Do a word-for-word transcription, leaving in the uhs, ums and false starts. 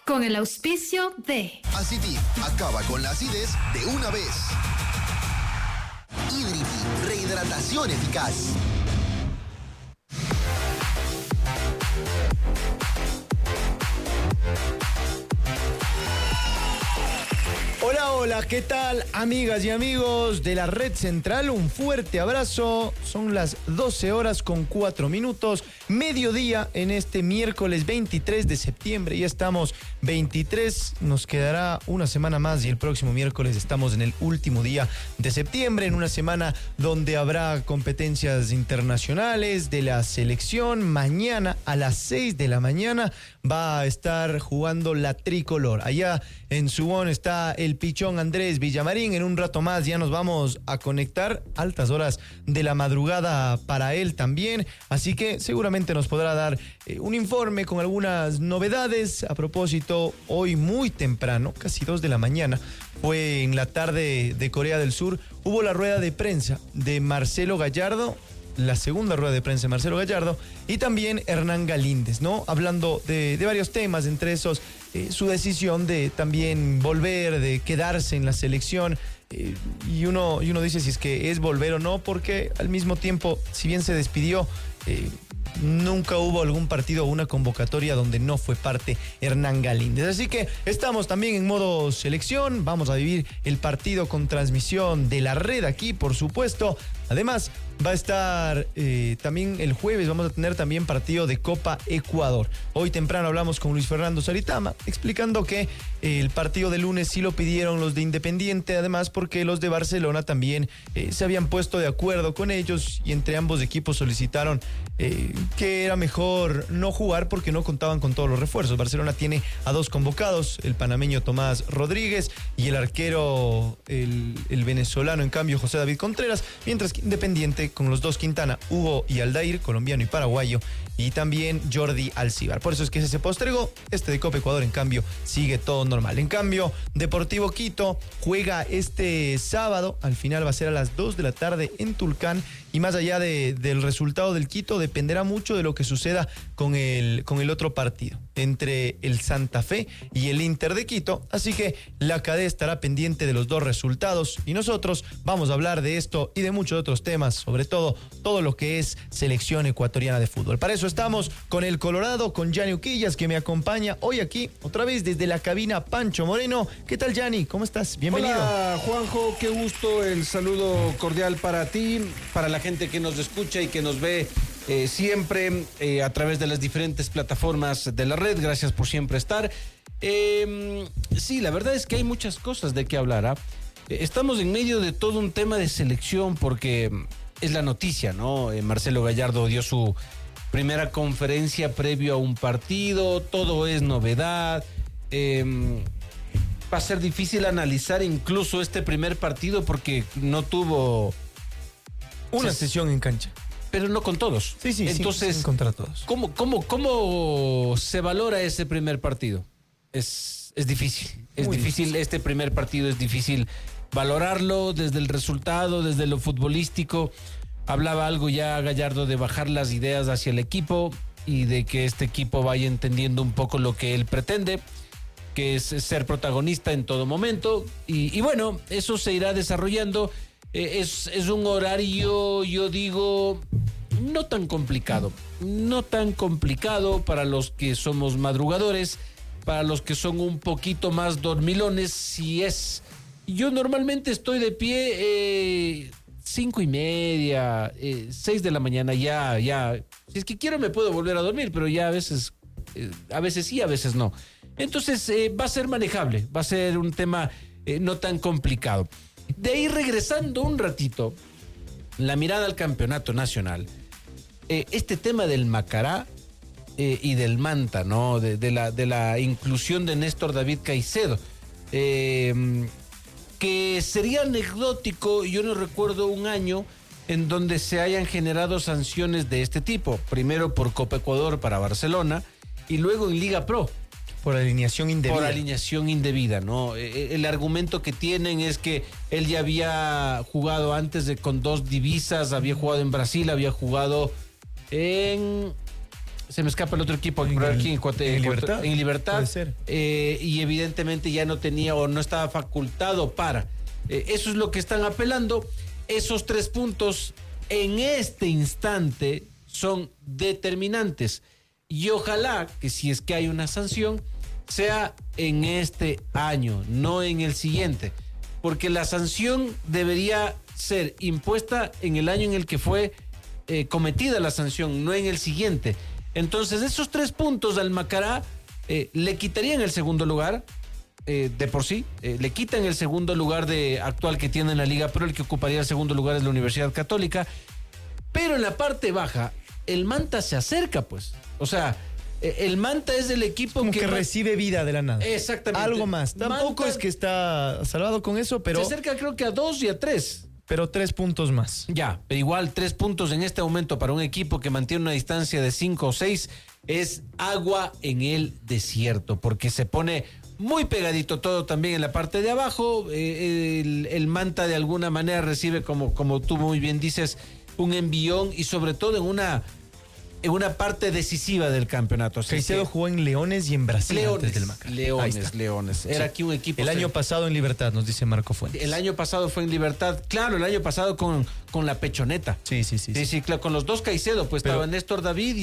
con el auspicio de Acitip, acaba con la acidez de una vez. Hidriti, rehidratación eficaz. Hola, hola, ¿qué tal, amigas y amigos de la Red Central? Un fuerte abrazo. Son las doce horas con cuatro minutos, mediodía en este miércoles veintitrés de septiembre. Ya estamos veintitrés, nos quedará una semana más y el próximo miércoles estamos en el último día de septiembre, en una semana donde habrá competencias internacionales de la selección. Mañana a las seis de la mañana va a estar jugando la tricolor. Allá en Subón está el pichón Andrés Villamarín. En un rato más ya nos vamos a conectar, altas horas de la madrugada para él también, así que seguramente nos podrá dar eh, un informe con algunas novedades. A propósito, hoy muy temprano, casi dos de la mañana, fue en la tarde de Corea del Sur, hubo la rueda de prensa de Marcelo Gallardo, la segunda rueda de prensa de Marcelo Gallardo, y también Hernán Galíndez, ¿no? Hablando de, de varios temas, entre esos eh, su decisión de también volver, de quedarse en la selección, eh, y uno, y uno dice si es que es volver o no, porque al mismo tiempo, si bien se despidió, eh, nunca hubo algún partido o una convocatoria donde no fue parte Hernán Galíndez. Así que estamos también en modo selección, vamos a vivir el partido con transmisión de la red aquí, por supuesto. Además, va a estar eh, también el jueves, vamos a tener también partido de Copa Ecuador. Hoy temprano hablamos con Luis Fernando Saritama, explicando que eh, el partido de lunes sí lo pidieron los de Independiente, además porque los de Barcelona también eh, se habían puesto de acuerdo con ellos y entre ambos equipos solicitaron eh, que era mejor no jugar porque no contaban con todos los refuerzos. Barcelona tiene a dos convocados, el panameño Tomás Rodríguez y el arquero, el, el venezolano en cambio José David Contreras, mientras que Independiente con los dos Quintana, Hugo y Aldair, colombiano y paraguayo, y también Jordi Alcibar. Por eso es que ese se postergó. Este de Copa Ecuador, en cambio, sigue todo normal. En cambio, Deportivo Quito juega este sábado, al final va a ser a las dos de la tarde en Tulcán, y más allá de, del resultado del Quito, dependerá mucho de lo que suceda con el, con el otro partido, entre el Santa Fe y el Inter de Quito. Así que la C A D E estará pendiente de los dos resultados y nosotros vamos a hablar de esto y de muchos otros temas, sobre todo todo lo que es selección ecuatoriana de fútbol. Para eso estamos con el Colorado, con Gianni Uquillas, que me acompaña hoy aquí otra vez desde la cabina Pancho Moreno. ¿Qué tal, Gianni? ¿Cómo estás? Bienvenido. Hola, Juanjo, qué gusto, el saludo cordial para ti, para la gente que nos escucha y que nos ve eh, siempre eh, a través de las diferentes plataformas de la red. Gracias por siempre estar. Eh, sí, la verdad es que hay muchas cosas de qué hablar, ¿ah? ¿eh? Estamos en medio de todo un tema de selección porque es la noticia, ¿no? Eh, Marcelo Gallardo dio su primera conferencia previo a un partido, todo es novedad. Eh, va a ser difícil analizar incluso este primer partido porque no tuvo una se, sesión en cancha. Pero no con todos. Sí, sí, entonces, sí, contra todos. ¿cómo, cómo, ¿Cómo se valora ese primer partido? Es, es difícil. Es Muy difícil, difícil. Este primer partido es difícil valorarlo desde el resultado, desde lo futbolístico. Hablaba algo ya Gallardo de bajar las ideas hacia el equipo y de que este equipo vaya entendiendo un poco lo que él pretende, que es ser protagonista en todo momento. Y, y bueno, eso se irá desarrollando. Eh, es, es un horario, yo digo, no tan complicado. No tan complicado para los que somos madrugadores, para los que son un poquito más dormilones, si es. Yo normalmente estoy de pie eh, cinco y media, eh, seis de la mañana, ya, ya. Si es que quiero me puedo volver a dormir, pero ya a veces, eh, a veces sí, a veces no. Entonces eh, va a ser manejable, va a ser un tema eh, no tan complicado. De ahí regresando un ratito, la mirada al campeonato nacional, eh, este tema del Macará eh, y del Manta, ¿no? De, de, la, de la inclusión de Néstor David Caicedo, eh, que sería anecdótico. Yo no recuerdo un año en donde se hayan generado sanciones de este tipo, primero por Copa Ecuador para Barcelona y luego en Liga Pro. Por alineación indebida. Por alineación indebida, ¿no? El argumento que tienen es que él ya había jugado antes de con dos divisas, había jugado en Brasil, había jugado en se me escapa el otro equipo, En, aquí en, Cuate- en Cuate- Libertad. en Libertad, Puede ser. eh, y evidentemente ya no tenía o no estaba facultado para. Eh, eso es lo que están apelando. Esos tres puntos en este instante son determinantes y ojalá que si es que hay una sanción sea en este año, no en el siguiente, porque la sanción debería ser impuesta en el año en el que fue eh, cometida la sanción, no en el siguiente. Entonces esos tres puntos al Macará eh, le quitarían el segundo lugar eh, de por sí, eh, le quitan el segundo lugar de actual que tiene en la Liga, pero el que ocuparía el segundo lugar es la Universidad Católica. Pero en la parte baja, el Manta se acerca, pues. O sea, eh, el Manta es el equipo Como que, que más- recibe vida de la nada. Exactamente. Algo más. Tampoco Manta es que está salvado con eso, pero, se acerca creo que a dos y a tres. pero tres puntos más. Ya, pero igual tres puntos en este momento para un equipo que mantiene una distancia de cinco o seis es agua en el desierto, porque se pone muy pegadito todo también en la parte de abajo. Eh, el, el Manta de alguna manera recibe, como, como tú muy bien dices, un envión y sobre todo en una, en una parte decisiva del campeonato. Así Caicedo que- jugó en Leones y en Brasil antes Leones, del Macará. Ahí Leones, está. Leones. Era Sí. aquí un equipo. El año pasado en Libertad, nos dice Marco Fuentes. El año pasado fue en Libertad. Claro, el año pasado con, con la Pechoneta. Sí, sí, sí. Sí, sí. sí, claro, con los dos Caicedo, pues Pero- estaba Néstor David y